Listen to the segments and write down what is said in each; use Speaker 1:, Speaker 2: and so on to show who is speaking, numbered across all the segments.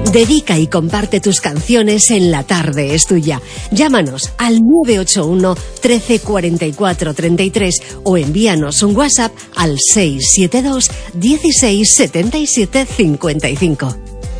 Speaker 1: Dedica y comparte tus canciones en La Tarde es Tuya. Llámanos al 981 13 44 33 o envíanos un WhatsApp al 672 16 77 55.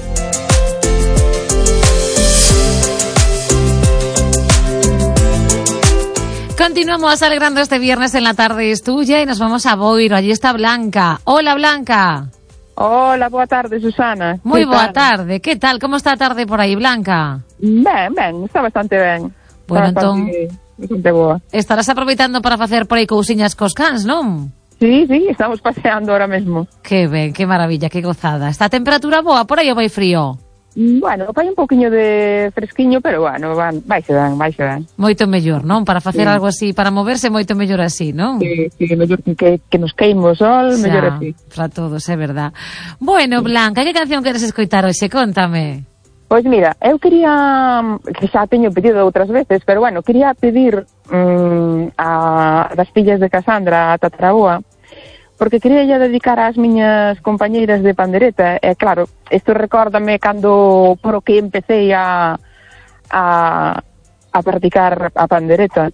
Speaker 2: Continuamos alegrando este viernes en La Tarde es Tuya y nos vamos a Boiro. Allí está Blanca. Hola, Blanca.
Speaker 3: Hola, boa tarde, Susana.
Speaker 2: Moi boa tarde. Que tal? Como está a tarde por aí, Blanca?
Speaker 3: Ben, está bastante ben.
Speaker 2: Bueno, entón,
Speaker 3: bastante boa.
Speaker 2: Estarás aproveitando para facer por aí cousiñas cos cans, non?
Speaker 3: Sí, estamos paseando ahora mesmo.
Speaker 2: Que ben, que maravilla, que gozada. Está a temperatura boa por aí ou vai frío?
Speaker 3: Bueno, fai un poquinho de fresquiño, pero bueno, vaise ben.
Speaker 2: Moito mellor, non? Para facer algo así, para moverse moito mellor así, non?
Speaker 3: Sí, mellor que nos queime o sol, mellor así.
Speaker 2: Para todos, é verdad. Bueno, Blanca, que canción queres escoitar hoxe? Contame.
Speaker 3: Pois mira, eu quería, que xa teño pedido outras veces, pero bueno, quería pedir a das fillas de Casandra, a Tataraoa, porque quería ya dedicar ás miñas compañeiras de pandereta, e claro, isto recórdame cando por o que empecé a practicar a pandereta,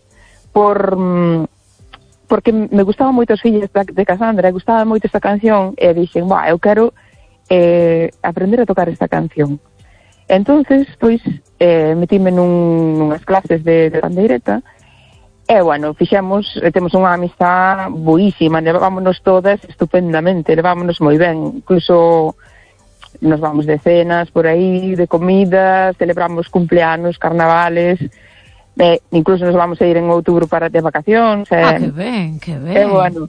Speaker 3: porque me gustaban moito as fillas de Casandra, e gustaba moito esta canción, e dixen, eu quero aprender a tocar esta canción. Entonces, pois, metíme nunhas clases de pandereta, e, bueno, temos unha amistad boísima, levámonos todas estupendamente, levámonos moi ben, incluso nos vamos de cenas por aí, de comidas, celebramos cumpleanos, carnavales, incluso nos vamos a ir en outubro para de vacacións.
Speaker 2: Que ben.
Speaker 3: E, bueno,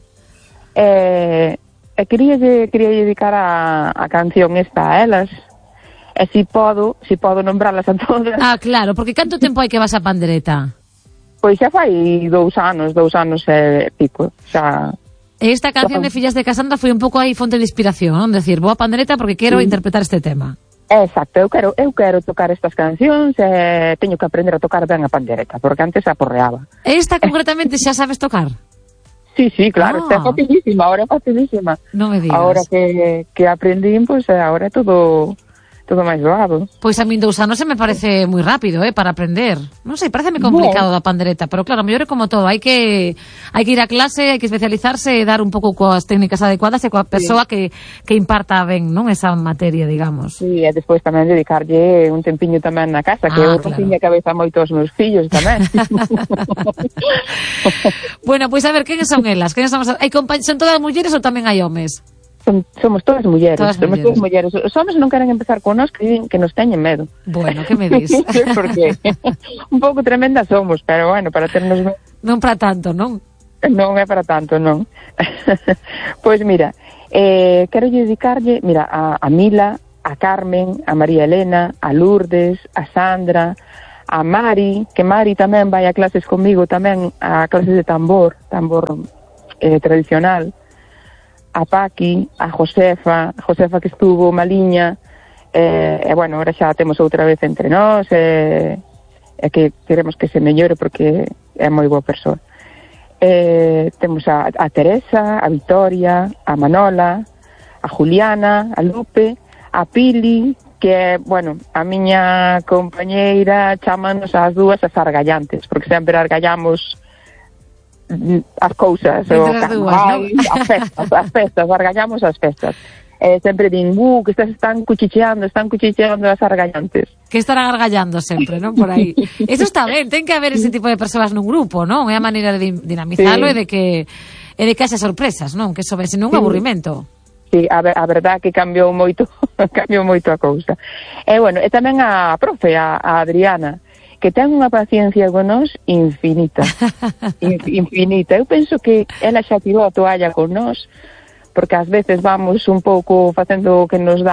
Speaker 3: quería dedicar a canción esta a elas, e si podo nombralas a todas.
Speaker 2: Claro, porque canto tempo hai que vas a pandereta?
Speaker 3: Pois xa fai 2 anos e pico, xa.
Speaker 2: Esta canción de Fillas de Casandra foi un pouco aí fonte de inspiración, non? Decir, vou a pandereta porque quero interpretar este tema.
Speaker 3: Exacto, eu quero tocar estas cancións e teño que aprender a tocar ben a pandereta, porque antes aporreaba.
Speaker 2: Esta concretamente xa sabes tocar?
Speaker 3: Sí, claro, esta é facilísima, ahora é facilísima.
Speaker 2: Non me digas.
Speaker 3: Ahora que aprendín, pois agora é todo máis doado.
Speaker 2: Pois a min 2 anos se me parece moi rápido, para aprender. Non sei, pareceme complicado da pandereta, pero claro, mellor é como todo, hai que ir a clase, hai que especializarse e dar un pouco coas técnicas adecuadas e coa persoa que imparta ben, non, esa materia, digamos.
Speaker 3: Sí, e despois tamén dedicarlle un tempiño tamén na casa, que eu tiña cabeza moito aos meus fillos tamén.
Speaker 2: Bueno, pois a ver, quen son elas? Son todas mulleres ou tamén hai homes?
Speaker 3: Somos todas mulleres. Os homens non queren empezar con nós, que nos teñen medo.
Speaker 2: Bueno, que me dis?
Speaker 3: Porque un pouco tremendas somos, pero bueno, para ternos...
Speaker 2: Non para tanto, non?
Speaker 3: Non é para tanto, non. Pois mira, quero dedicarlle, a Mila, a Carmen, a María Elena, a Lourdes, a Sandra, a Mari, que Mari tamén vai a clases comigo, tamén a clases de tambor tradicional, a Paqui, a Josefa que estuvo maliña, e bueno, ahora xa temos outra vez entre nós, e que queremos que se mellore porque é moi boa persoa. Temos a Teresa, a Victoria, a Manola, a Juliana, a Lupe, a Pili, que é, bueno, a miña compañeira, chámanos as dúas as argallantes, porque sempre argallamos as cousas, o carnaval, as festas, argallamos as festas. Sempre din, que están cuchicheando as argallantes.
Speaker 2: Que estarán argallando sempre, non? Por aí. Eso está ben, ten que haber ese tipo de persoas nun grupo, non? É a maneira de dinamizarlo e de que haxa sorpresas, non? Que eso ve, senón un aburrimento.
Speaker 3: Sí, a verdad que cambiou moito a cousa. E bueno, e tamén a profe, a Adriana, que ten unha paciencia con nós infinita. Infinita. Eu penso que ela xa tirou a toalla con nós, porque ás veces vamos un pouco facendo o que nos dá